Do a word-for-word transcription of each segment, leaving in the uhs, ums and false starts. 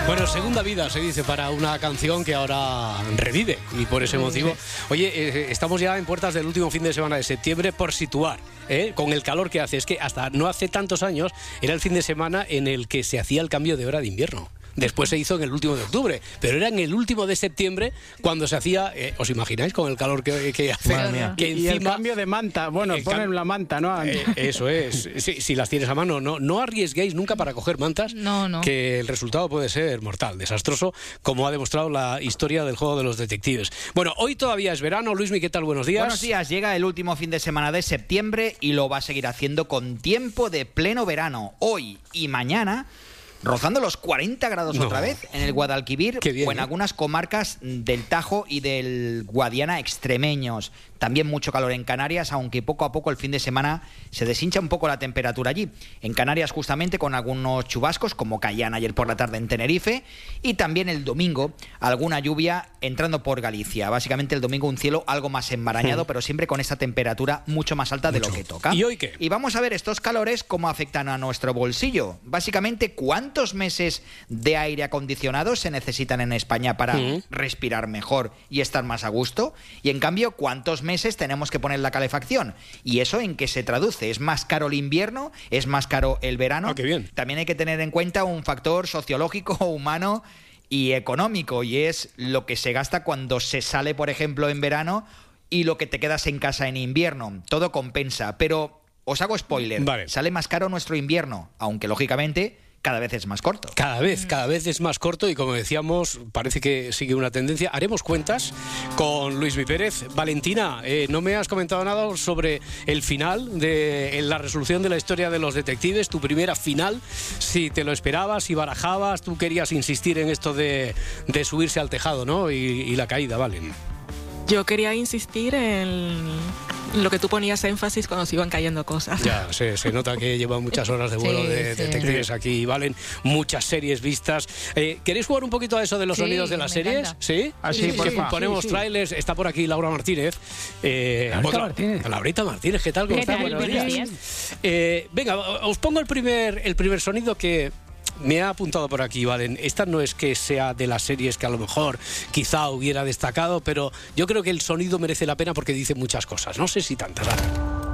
Bueno, segunda vida se dice para una canción que ahora revive y por ese motivo. Oye, eh, estamos ya en puertas del último fin de semana de septiembre por situar, ¿eh? Con el calor que hace. Es que hasta no hace tantos años era el fin de semana en el que se hacía el cambio de hora de invierno. Después se hizo en el último de octubre, pero era en el último de septiembre cuando se hacía, eh, ¿os imagináis con el calor que, que hace? Que y encima, el cambio de manta, bueno, ponen la manta, ¿no? Eh, eso es, si, si las tienes a mano, no, no arriesguéis nunca para coger mantas, no, no. que el resultado puede ser mortal, desastroso, como ha demostrado la historia del juego de los detectives. Bueno, hoy todavía es verano. Luismi, ¿qué tal? Buenos días. Buenos días, llega el último fin de semana de septiembre y lo va a seguir haciendo con tiempo de pleno verano. Hoy y mañana, rozando los cuarenta grados No. otra vez en el Guadalquivir bien, o en ¿eh? algunas comarcas del Tajo y del Guadiana extremeños. También mucho calor en Canarias, aunque poco a poco el fin de semana se deshincha un poco la temperatura allí. En Canarias justamente con algunos chubascos, como caían ayer por la tarde en Tenerife, y también el domingo alguna lluvia entrando por Galicia. Básicamente el domingo un cielo algo más enmarañado, Hmm. pero siempre con esta temperatura mucho más alta de Mucho. lo que toca. ¿Y hoy qué? Y vamos a ver estos calores cómo afectan a nuestro bolsillo. Básicamente, ¿cuántos meses de aire acondicionado se necesitan en España para Mm. respirar mejor y estar más a gusto? Y en cambio, ¿cuántos meses tenemos que poner la calefacción? ¿Y eso en qué se traduce? ¿Es más caro el invierno? ¿Es más caro el verano? Ah, qué bien. También hay que tener en cuenta un factor sociológico, humano y económico, y es lo que se gasta cuando se sale, por ejemplo, en verano y lo que te quedas en casa en invierno. Todo compensa, pero os hago spoiler. Vale. Sale más caro nuestro invierno, aunque lógicamente cada vez es más corto. Cada vez, cada vez es más corto y como decíamos, parece que sigue una tendencia. Haremos cuentas con Luismi Pérez. Valentina, eh, no me has comentado nada sobre el final de en la resolución de la historia de los detectives, tu primera final, si te lo esperabas, si barajabas, tú querías insistir en esto de, de subirse al tejado, ¿no? Y, y la caída, Valen. Yo quería insistir en lo que tú ponías énfasis cuando se iban cayendo cosas. Ya, se, se nota que llevan muchas horas de vuelo Sí, de sí. detectives aquí, Valen, muchas series vistas. Eh, ¿Queréis jugar un poquito a eso de los Sí, sonidos de las me series? encanta. ¿Sí? Ah, sí, Sí, porfa. ponemos Sí, sí. trailers. Está por aquí Laura Martínez. Eh, Laurita otra- Martínez. Laurita Martínez, ¿qué tal? ¿Cómo ¿Qué estás? tal? Buenos Buenos días. días. Eh, venga, os pongo el primer, el primer sonido que me ha apuntado por aquí, Valen. Esta no es que sea de las series que a lo mejor quizá hubiera destacado, pero yo creo que el sonido merece la pena porque dice muchas cosas. No sé si tantas. Vale.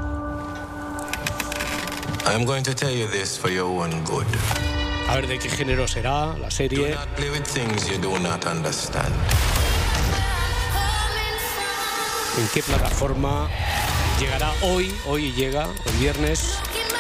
I'm going to tell you this for your own good. A ver de qué género será la Do serie. not play with things you do not understand. ¿En qué plataforma llegará hoy? Hoy llega, el viernes.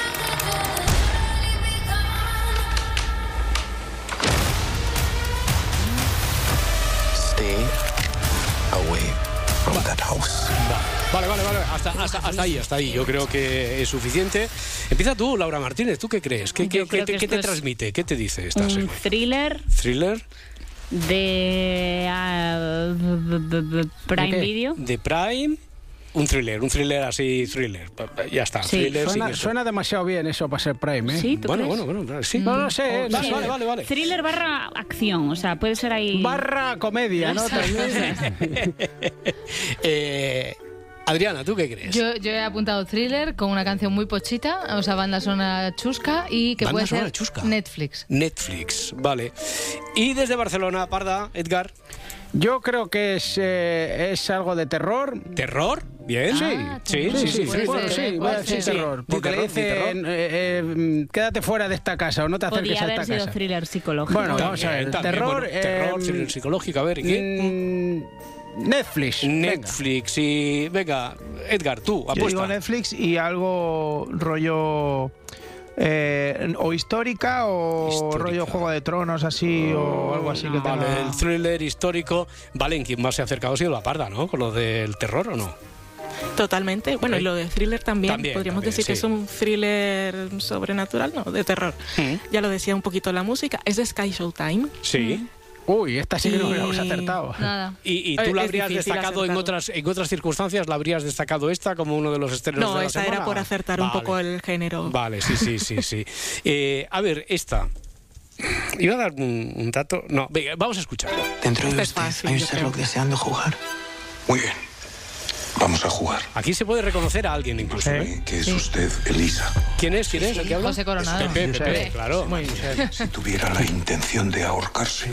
Stay away from that house. Vale, vale, vale. Hasta, hasta, hasta ahí, hasta ahí. Yo creo que es suficiente. Empieza tú, Laura Martínez. ¿Tú qué crees? ¿Qué, qué, Yo creo qué te, que qué te esto es transmite? ¿Qué te dice esta Un serie? thriller ¿Thriller? de ah, b- b- b- Prime ¿De qué? Video. ¿De Prime? Un thriller, un thriller así, thriller. Ya está, Sí. thriller sin Suena, eso. suena demasiado bien eso para ser Prime, ¿eh? ¿Sí? ¿Tú Bueno, crees? bueno, bueno, sí. No lo sé, no Vale, sé. vale, vale, vale. Thriller barra acción, o sea, puede ser ahí... Barra comedia, ¿no? También. Eh, Adriana, ¿tú qué crees? Yo, yo he apuntado thriller con una canción muy pochita, o sea, banda sonora chusca y que Banda puede sonora ser chusca. Netflix. Netflix, vale. Y desde Barcelona, Parda, Edgar. Yo creo que es, eh, es algo de terror. ¿Terror? Bien, Ah, sí. terror. Sí, sí, sí. Puede bueno, ser, sí, puede voy a decir ser. terror. Di Porque terror, le di terror. dicen, eh, eh, quédate fuera de esta casa o no te acerques Podría a haber esta sido casa. thriller psicológico. Bueno, vamos a ver. También, terror, bueno, terror, eh, thriller psicológico, a ver, ¿y qué? mm, Netflix. venga. Netflix y... Venga, Edgar, tú, Yo digo apuesta. Netflix y algo rollo eh, o histórica o Histórica. rollo Juego de Tronos así o algo así que Vale, tenga... el thriller histórico. Vale, en quien más se ha acercado ha sido la Parda, ¿no? Con lo del terror, ¿o no? Totalmente. Bueno, Sí. y lo de thriller también. También, Podríamos también, decir que sí. es un thriller sobrenatural, no, de terror. Mm. Ya lo decía un poquito la música. Es de Sky Showtime. Sí. Uy, esta sí que no Y- hubiéramos acertado. Nada. ¿Y, y Eh, tú la es habrías difícil destacado en acertarlo. otras, en otras circunstancias? ¿La habrías destacado esta como uno de los estrenos No, de la esta semana? era por acertar un Vale. poco el género. Vale, sí, sí, sí, sí. Eh, a ver, esta. Iba a dar un, un dato. No, venga, vamos a escucharlo. Dentro de Esto es usted fácil, hay un yo Sherlock creo. deseando jugar. Muy bien. Vamos a jugar. Aquí se puede reconocer a alguien incluso. ¿Eh? Que es usted Elisa. ¿Quién es? ¿Quién es? ¿El que habla? José Coronado. Pepe, Pepe, claro. Si tuviera la intención de ahorcarse.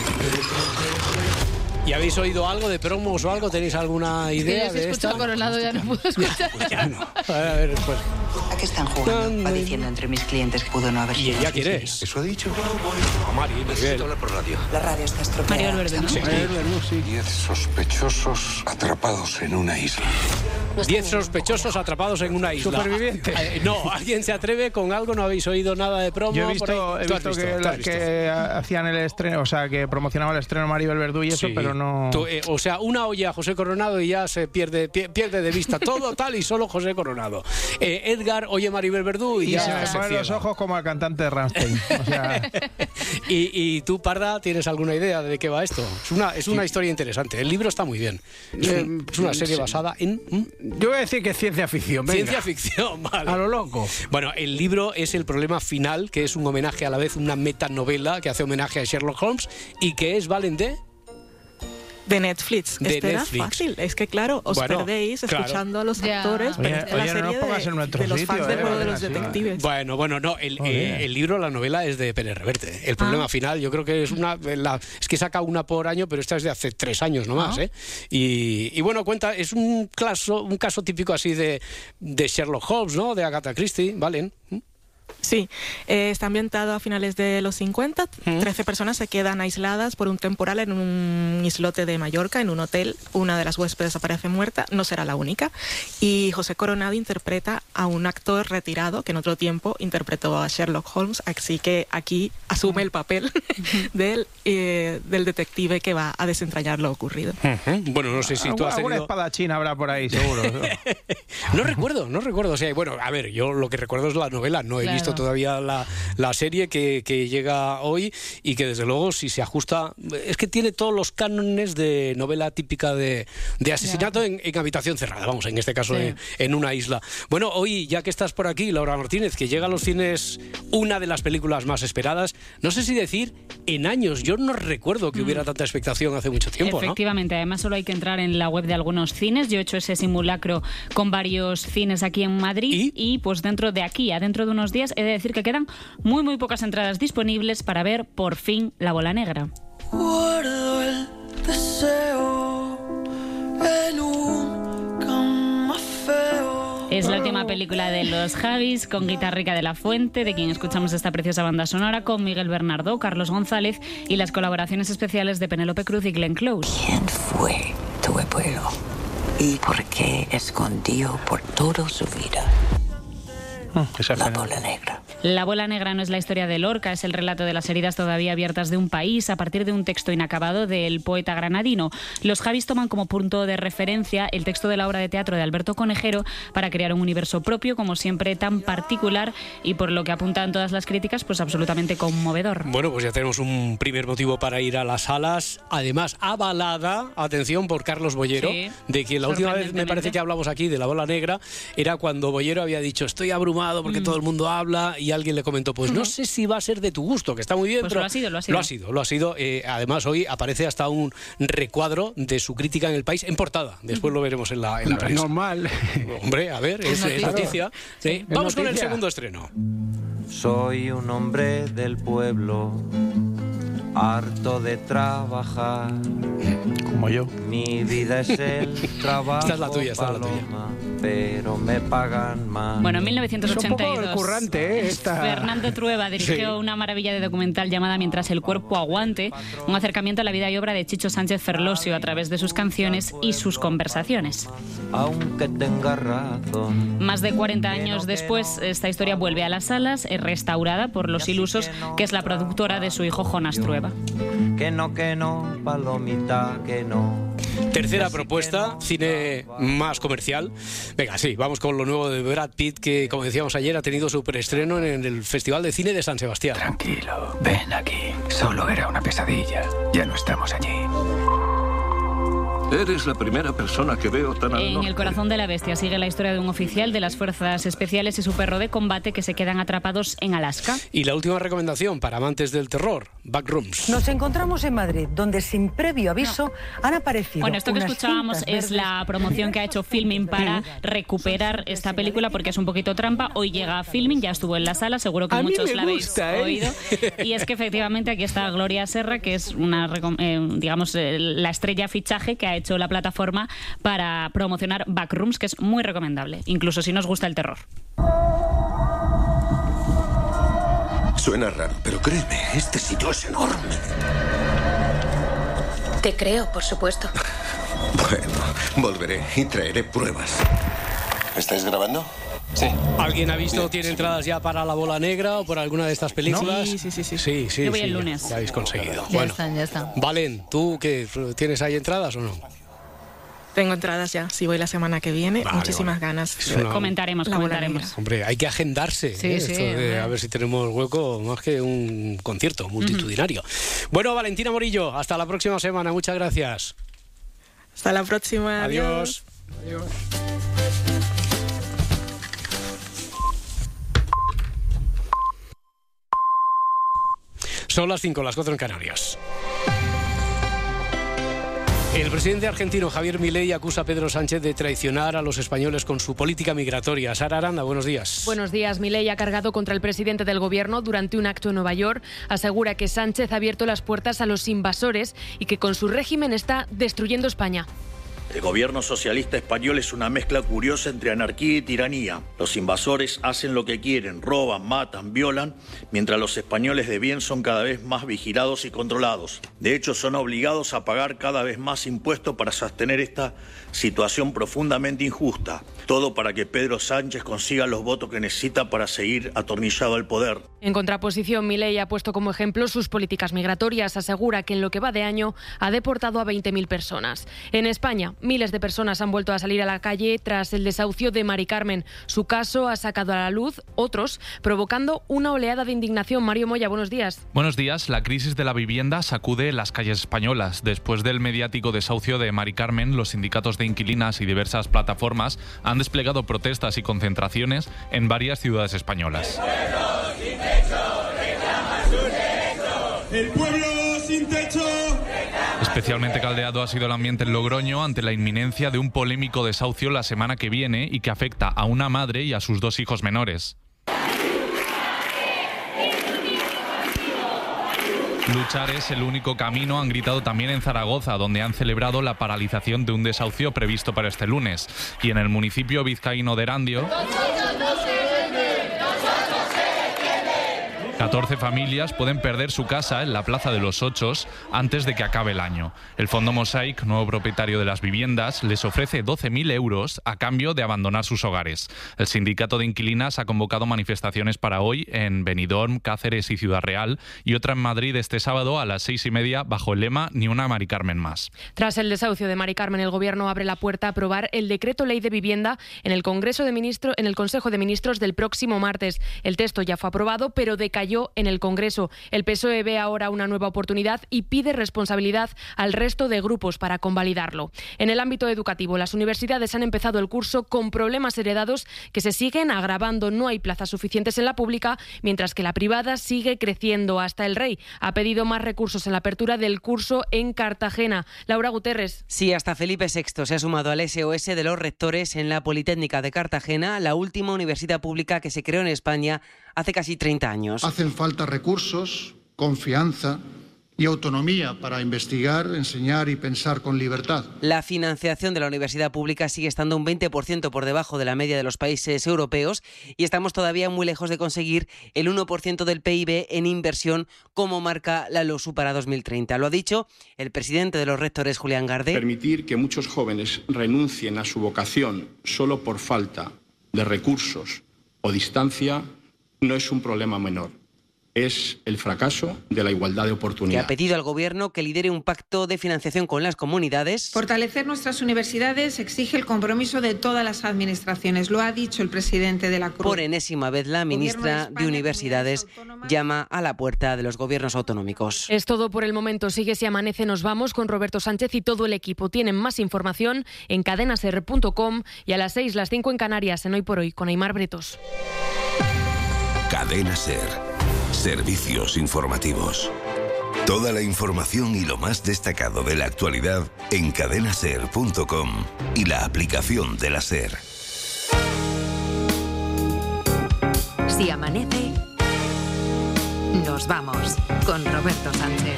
¿Y habéis oído algo de promos o algo? ¿Tenéis alguna idea sí, yo si de escucho esta? Coronado ya no puedo escuchar. Pues ya no. A ver, a ver, pues. ¿A qué están jugando? Va diciendo entre mis clientes que pudo no haber ¿Y sido. ella quién es? ¿Eso ha dicho? A Mari, Necesito hablar por radio. La radio está estropeada. Mario Alberto, ¿no? Sí. Diez sospechosos atrapados en una isla. Diez sospechosos atrapados en una isla. Supervivientes. Eh, No, ¿alguien se atreve con algo? ¿No habéis oído nada de promo? Yo he por visto, ahí? he ¿Tú has visto, visto? que, ¿Tú has la- visto? que hacían el estreno, o sea, que promocionaba el estreno Maribel Verdú y eso, Sí. pero no... Tú, eh, o sea, una olla a José Coronado y ya se pierde pie- pierde de vista todo tal y solo José Coronado. Eh, Edgar oye Maribel Verdú y, Y ya se me se ponen los ciega. ojos como al cantante de Rammstein. O sea, y, y tú, Parda, ¿tienes alguna idea de qué va esto? Es una, es una historia interesante. El libro está muy bien. Es, un- es una serie sí. basada en... ¿Mm? Yo voy a decir que es ciencia ficción. Venga. Ciencia ficción, vale. A lo loco. Bueno, el libro es El problema final, que es un homenaje a la vez, una metanovela que hace homenaje a Sherlock Holmes y que es, ¿valen de? De Netflix. De Este era Netflix. fácil. Es que, claro, os Bueno, perdéis claro. escuchando a los Ya. actores. Oye, pero esta es oye, la no nos serie pongas de, en nuestro de los sitio, fans del eh, juego de venga, los sí. detectives. Bueno, bueno, no, el, Joder. eh, el libro, la novela es de Pérez Reverte. El problema Ah. final, yo creo que es una, la- es que saca una por año, pero esta es de hace tres años nomás, Ah. ¿eh? Y, y bueno, cuenta, es un caso, un caso típico así de, de Sherlock Holmes, ¿no? De Agatha Christie, ¿valen? Sí, eh, está ambientado a finales de los cincuenta. Trece personas se quedan aisladas por un temporal en un islote de Mallorca, en un hotel. Una de las huéspedes aparece muerta, no será la única. Y José Coronado interpreta a un actor retirado que en otro tiempo interpretó a Sherlock Holmes, así que aquí asume el papel del, eh, del detective que va a desentrañar lo ocurrido. Bueno, no sé si tú alguna, has alguna tenido... espadachín habrá por ahí, seguro. No recuerdo, no recuerdo. O sea, bueno, a ver, yo lo que recuerdo es la novela. No he Claro. visto todavía la, la serie que, que llega hoy y que desde luego si se ajusta... Es que tiene todos los cánones de novela típica de, de asesinato en, en habitación cerrada. Vamos, en este caso Sí. en, en una isla. Bueno, hoy ya que estás por aquí, Laura Martínez, que llega a los cines una de las películas más esperadas, no sé si decir en años. Yo no recuerdo que hubiera tanta expectación hace mucho tiempo, ¿no? Efectivamente, además solo hay que entrar en la web de algunos cines. Yo he hecho ese simulacro con varios cines aquí en Madrid y, pues dentro de aquí, a dentro de unos días, he de decir que quedan muy muy pocas entradas disponibles para ver por fin La Bola Negra. Guardo el deseo en un camafeo. Es la última película de Los Javis, con Guitarrica de la Fuente, de quien escuchamos esta preciosa banda sonora, con Miguel Bernardo, Carlos González y las colaboraciones especiales de Penélope Cruz y Glenn Close. ¿Quién fue tu abuelo? ¿Y por qué escondió por toda su vida la bola negra? La Bola Negra no es la historia de Lorca, es el relato de las heridas todavía abiertas de un país a partir de un texto inacabado del poeta granadino. Los Javis toman como punto de referencia el texto de la obra de teatro de Alberto Conejero para crear un universo propio, como siempre tan particular y, por lo que apuntan todas las críticas, pues absolutamente conmovedor. Bueno, pues ya tenemos un primer motivo para ir a las salas, además avalada, atención, por Carlos Bollero, Sí, de quien la última vez me parece sorprendentemente. que hablamos aquí de La Bola Negra, era cuando Bollero había dicho estoy abrumado porque Mm. todo el mundo habla y alguien le comentó, pues no sé si va a ser de tu gusto, que está muy bien, Pues pero lo ha sido, lo ha sido. Lo ha sido, lo ha sido. Eh, además hoy aparece hasta un recuadro de su crítica en El País en portada, después lo veremos en la, en la Es prensa. normal. Hombre, a ver, es, es noticia. Sí. Es Vamos con el noticia. segundo estreno. Soy un hombre del pueblo, harto de trabajar. Como yo. Mi vida es el trabajo, Esta es la tuya, esta es la tuya. paloma, pero me pagan más. Bueno, en mil novecientos ochenta y dos, Es un poco currante, ¿eh? Esta... Fernando Trueba dirigió Sí. una maravilla de documental llamada Mientras el cuerpo aguante, un acercamiento a la vida y obra de Chicho Sánchez Ferlosio a través de sus canciones y sus conversaciones. Aunque tenga razón. Más de cuarenta años después, esta historia vuelve a las salas, es restaurada por Los Ilusos, que es la productora de su hijo Jonas Trueba. Que no, que no, palomita, que no. Tercera propuesta, cine más comercial. Venga, sí, vamos con lo nuevo de Brad Pitt, que como decíamos ayer ha tenido su preestreno en el Festival de Cine de San Sebastián. Tranquilo, ven aquí. Solo era una pesadilla. Ya no estamos allí. Eres la primera persona que veo tan al En norte. El corazón de la bestia sigue la historia de un oficial de las fuerzas especiales y su perro de combate que se quedan atrapados en Alaska. Y la última recomendación para amantes del terror, Backrooms. Nos encontramos en Madrid, donde sin previo aviso han aparecido. Bueno, esto que unas escuchábamos cintas es la promoción que ha hecho Filmin para recuperar esta película, porque es un poquito trampa. Hoy llega a Filmin, ya estuvo en la sala, seguro que A mí muchos me la habéis gusta, ¿eh? oído. Y es que efectivamente aquí está Gloria Serra, que es una, recom- eh, digamos, eh, la estrella fichaje que ha hecho la plataforma para promocionar Backrooms, que es muy recomendable, incluso si nos gusta el terror. Suena raro, pero créeme, este sitio es enorme. Te creo, por supuesto. Bueno, volveré y traeré pruebas. ¿Estáis grabando? Sí. ¿Alguien ha visto, tiene entradas ya para La Bola Negra o por alguna de estas películas? Sí, sí, sí, sí. Sí, sí, Yo voy sí, el ya- lunes. Ya habéis conseguido. Ya Bueno, están, ya están. Valen, ¿tú qué? ¿Tienes ahí entradas o no? Tengo entradas ya, si voy la semana que viene. Vale, Muchísimas vale. ganas. Es una- Comentaremos, La bola comentaremos. Hombre, hay que agendarse. Sí, ¿eh? sí, Esto de hombre. a ver si tenemos hueco más que un concierto multitudinario. Bueno, Valentina Morillo, hasta la próxima semana. Muchas gracias. Hasta la próxima. Adiós. Adiós. Son las cinco, las cuatro en Canarias. El presidente argentino Javier Milei acusa a Pedro Sánchez de traicionar a los españoles con su política migratoria. Sara Aranda, buenos días. Buenos días. Milei ha cargado contra el presidente del gobierno durante un acto en Nueva York. Asegura que Sánchez ha abierto las puertas a los invasores y que con su régimen está destruyendo España. El gobierno socialista español es una mezcla curiosa entre anarquía y tiranía. Los invasores hacen lo que quieren, roban, matan, violan, mientras los españoles de bien son cada vez más vigilados y controlados. De hecho, son obligados a pagar cada vez más impuestos para sostener esta situación profundamente injusta. Todo para que Pedro Sánchez consiga los votos que necesita para seguir atornillado al poder. En contraposición, Milei ha puesto como ejemplo sus políticas migratorias. Asegura que en lo que va de año ha deportado a veinte mil personas. En España, miles de personas han vuelto a salir a la calle tras el desahucio de Mari Carmen. Su caso ha sacado a la luz otros, provocando una oleada de indignación. Mario Moya, buenos días. Buenos días. La crisis de la vivienda sacude las calles españolas. Después del mediático desahucio de Mari Carmen, los sindicatos de inquilinas y diversas plataformas han desplegado protestas y concentraciones en varias ciudades españolas. El pueblo sin techo. Especialmente caldeado ha sido el ambiente en Logroño ante la inminencia de un polémico desahucio la semana que viene y que afecta a una madre y a sus dos hijos menores. Luchar es el único camino, han gritado también en Zaragoza, donde han celebrado la paralización de un desahucio previsto para este lunes. Y en el municipio vizcaíno de Erandio, catorce familias pueden perder su casa en la Plaza de los Ochos antes de que acabe el año. El Fondo Mosaic, nuevo propietario de las viviendas, les ofrece doce mil euros a cambio de abandonar sus hogares. El sindicato de inquilinas ha convocado manifestaciones para hoy en Benidorm, Cáceres y Ciudad Real y otra en Madrid este sábado a las seis y media bajo el lema Ni una Mari Carmen más. Tras el desahucio de Mari Carmen, el Gobierno abre la puerta a aprobar el decreto ley de vivienda en el Congreso de Ministros, en el Consejo de Ministros del próximo martes. El texto ya fue aprobado, pero decayó en el Congreso. El P S O E ve ahora una nueva oportunidad y pide responsabilidad al resto de grupos para convalidarlo. En el ámbito educativo, las universidades han empezado el curso con problemas heredados que se siguen agravando. No hay plazas suficientes en la pública, mientras que la privada sigue creciendo. Hasta el Rey ha pedido más recursos en la apertura del curso en Cartagena. Laura Guterres. Sí, hasta Felipe sexto se ha sumado al S O S de los rectores en la Politécnica de Cartagena, la última universidad pública que se creó en España hace casi treinta años. Hacen falta recursos, confianza y autonomía para investigar, enseñar y pensar con libertad. La financiación de la universidad pública sigue estando un veinte por ciento por debajo de la media de los países europeos y estamos todavía muy lejos de conseguir el uno por ciento del P I B en inversión como marca la LOSU para dos mil treinta. Lo ha dicho el presidente de los rectores, Julián Gardé. Permitir que muchos jóvenes renuncien a su vocación solo por falta de recursos o distancia no es un problema menor. es el fracaso de la igualdad de Que oportunidades. ha pedido al Gobierno que lidere un pacto de financiación con las comunidades. Fortalecer nuestras universidades exige el compromiso de todas las administraciones, lo ha dicho el presidente de la Cruz. Por enésima vez, la ministra de Universidades llama a la puerta de los gobiernos autonómicos. Es todo por el momento. Sigue Si Amanece. Nos vamos con Roberto Sánchez y todo el equipo. Tienen más información en cadena ser punto com y a las seis, las cinco en Canarias, en Hoy por Hoy, con Aimar Bretos. Cadena Ser. Servicios informativos. Toda la información y lo más destacado de la actualidad en cadena ser punto com y la aplicación de la SER. Si amanece, nos vamos con Roberto Sánchez.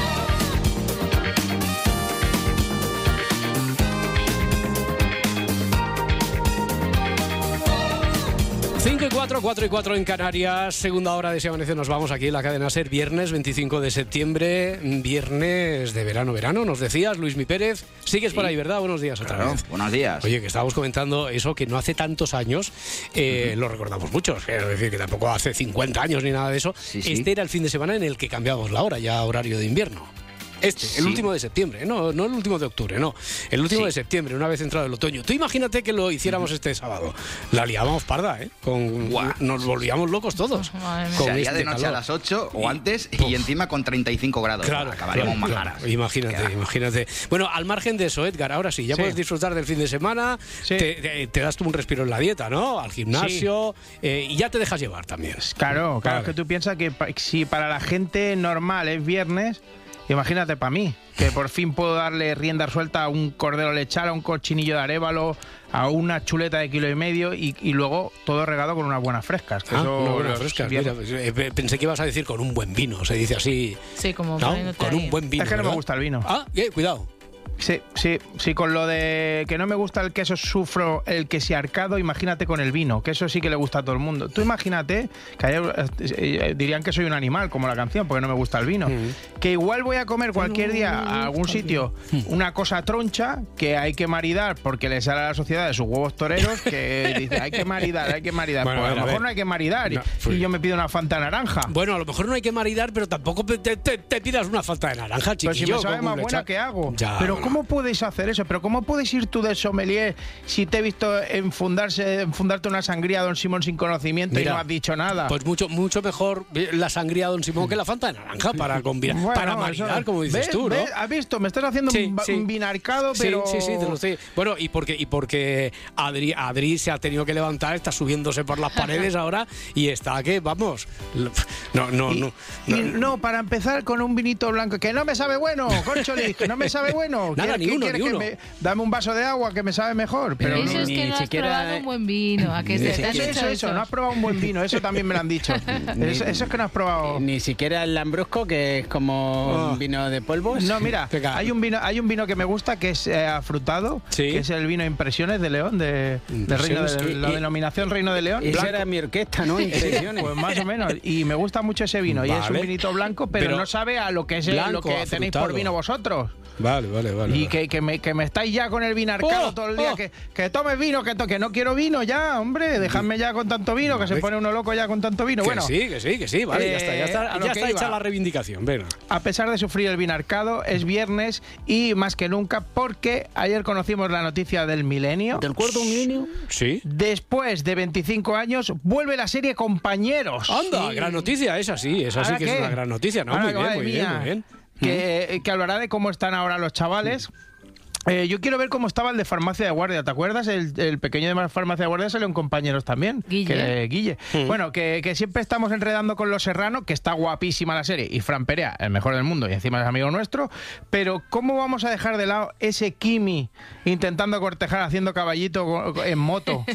cinco y cuatro, cuatro y cuatro en Canarias, segunda hora de Si Amanece, nos vamos aquí en la cadena SER, viernes veinticinco de septiembre, viernes de verano, verano, nos decías, Luismi Pérez, sigues sí. por ahí, ¿verdad? Buenos días otra claro, vez. Buenos días. Oye, que estábamos comentando eso, que no hace tantos años, eh, uh-huh. lo recordamos muchos, quiero decir que tampoco hace cincuenta años ni nada de eso, sí, sí. este era el fin de semana en el que cambiamos la hora, ya horario de invierno. Este, sí. el último de septiembre, no, no el último de octubre, no, el último sí. de septiembre, una vez entrado el otoño. Tú imagínate que lo hiciéramos este sábado, la liábamos parda, ¿eh? Con, nos volvíamos locos todos. Con Se haría este de noche calor. A las ocho o antes y, y encima con treinta y cinco grados. Claro, acabaríamos claro, majaras. Claro. Imagínate, Queda. imagínate. Bueno, al margen de eso, Edgar, ahora sí, ya sí. puedes disfrutar del fin de semana, sí. te, te, te das tú un respiro en la dieta, ¿no? Al gimnasio sí. eh, y ya te dejas llevar también. Claro, claro, vale. que tú piensas que si para la gente normal es viernes, imagínate para mí, que por fin puedo darle rienda suelta a un cordero lechal, a un cochinillo de arévalo, a una chuleta de kilo y medio y, y luego todo regado con unas buenas frescas. Que ah, eso, unas buenas frescas. Mira, pensé que ibas a decir con un buen vino, se dice así. Sí, como ¿no? Con ahí. un buen vino. Es que no ¿verdad? me gusta el vino. Ah, bien, cuidado. Sí, sí, sí, con lo de que no me gusta el queso sufro, el que se arcado, imagínate con el vino, que eso sí que le gusta a todo el mundo. Tú imagínate, que hay, eh, dirían que soy un animal, como la canción, porque no me gusta el vino. Mm. Que igual voy a comer cualquier día a algún sitio una cosa troncha que hay que maridar porque le sale a la sociedad de sus huevos toreros, que dice, hay que maridar, hay que maridar. Bueno, pues a lo mejor no hay que maridar no, y, y yo me pido una Fanta naranja. Bueno, a lo mejor no hay que maridar, pero tampoco te, te, te pidas una Fanta de naranja, chiquillo. Pero si me sabe más buena, ¿qué hago? Ya, pero bueno. ¿cómo puedes hacer eso? ¿Pero cómo puedes ir tú de sommelier si te he visto enfundarse, enfundarte una sangría a Don Simón sin conocimiento? Mira, y no has dicho nada? Pues mucho mucho mejor la sangría a Don Simón que la Fanta de naranja para combinar, bueno, para maridar, como dices ¿ves, tú, ¿no? ¿ves? ¿Has visto? Me estás haciendo sí, un, sí. un vinarcado, pero... Sí, sí, sí, te lo estoy... Bueno, y porque, y porque Adri, Adri se ha tenido que levantar, está subiéndose por las paredes ahora y está que, vamos... No, no, y, no, y no. no, para empezar con un vinito blanco, que no me sabe bueno, Concholis, que no me sabe bueno. Nada, ni uno, ni uno. Me, dame un vaso de agua que me sabe mejor. Pero eso no, es que ni no has siquiera... probado un buen vino. ¿A que se te eso, eso, eso, no has probado un buen vino, eso también me lo han dicho. Ni, eso, eso es que no has probado. Ni siquiera el Lambrusco, que es como oh. un vino de polvos. No, mira, hay un vino, hay un vino que me gusta que es eh, afrutado, ¿sí? Que es el vino Impresiones de León, de, de Reino de, la denominación Reino de León. Esa era mi orquesta, ¿no? Impresiones. Pues más o menos. Y me gusta mucho ese vino. Vale. Y es un vinito blanco, pero, pero no sabe a lo que es blanco, lo que afrutado. Tenéis por vino vosotros. Vale, vale, vale. Y que, que, me, que me estáis ya con el vinarcado oh, todo el día. Oh. Que, que tomes vino, que, to, que no quiero vino ya, hombre. Dejadme ya con tanto vino, que se pone uno loco ya con tanto vino. Que bueno, sí, que sí, que sí. Vale, eh, ya está, ya está, ya está hecha la reivindicación. Venga. A pesar de sufrir el vinarcado, es viernes y más que nunca, porque ayer conocimos la noticia del milenio. ¿Del cuarto milenio? Sí. Después de veinticinco años, vuelve la serie Compañeros. Anda, sí. Gran noticia, esa sí, esa sí que qué? Es una gran noticia. No, muy bien, muy bien, muy bien. Que, que hablará de cómo están ahora los chavales. Eh, yo quiero ver cómo estaba el de Farmacia de Guardia. ¿Te acuerdas? El, el pequeño de Farmacia de Guardia salió en Compañeros también. Guille. Que, eh, Guille. Mm. Bueno, que, que siempre estamos enredando con Los Serrano, que está guapísima la serie. Y Fran Perea, el mejor del mundo, y encima es amigo nuestro. Pero ¿cómo vamos a dejar de lado ese Kimi intentando cortejar haciendo caballito en moto?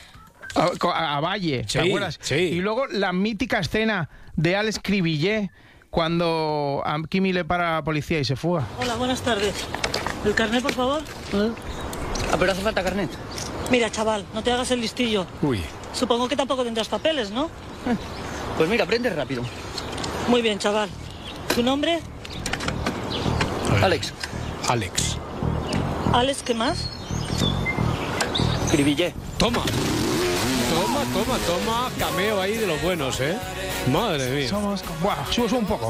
a, a Valle, ¿te sí, acuerdas? Sí. Y luego la mítica escena de Alex Cribillé cuando a Kimi le para la policía y se fuga. Hola, buenas tardes. ¿El carnet, por favor? ¿Eh? Ah, pero hace falta carnet. Mira, chaval, no te hagas el listillo. Uy. Supongo que tampoco tendrás papeles, ¿no? Pues mira, aprende rápido. Muy bien, chaval. ¿Tu nombre? Alex. Alex. ¿Alex qué más? Cribillé. Toma. Toma, toma, toma. Cameo ahí de los buenos, ¿eh? Madre mía. Somos... Buah, sube, sube un poco.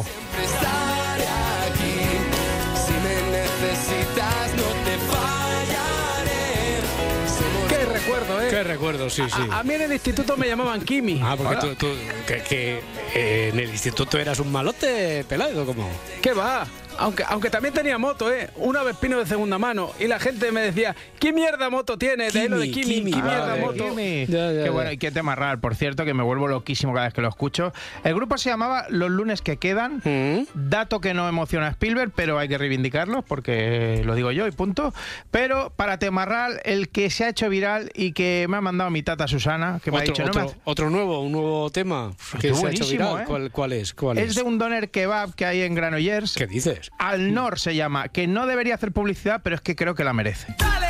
Si me necesitas, no te fallaré. Qué recuerdo, ¿eh? Qué recuerdo, sí, sí. A, a mí en el instituto me llamaban Kimi. Ah, porque Hola. tú, tú que, que eh, en el instituto eras un malote pelado, ¿cómo? ¿Qué va? Aunque, aunque también tenía moto, ¿eh? Una Vespino de segunda mano. Y la gente me decía, ¿qué mierda moto tiene? De ahí lo de Kimi, Kimi, ¿qué mierda vale, moto? Kimi. Ya, ya, Qué ya. bueno, y qué tema raro, por cierto, que me vuelvo loquísimo cada vez que lo escucho. El grupo se llamaba Los lunes que quedan. ¿Mm? Dato que no emociona a Spielberg, pero hay que reivindicarlo porque lo digo yo y punto. Pero para Temarral, el que se ha hecho viral y que me ha mandado mi tata Susana, que me Otro, ha dicho... no otro, me hace- otro nuevo, un nuevo tema Qué que se ha hecho buenísimo, viral. ¿eh? ¿Cuál, cuál es? ¿Cuál es? Es de un doner kebab que hay en Granollers. ¿Qué dices? Al Nor se llama, que no debería hacer publicidad, pero es que creo que la merece. Dale.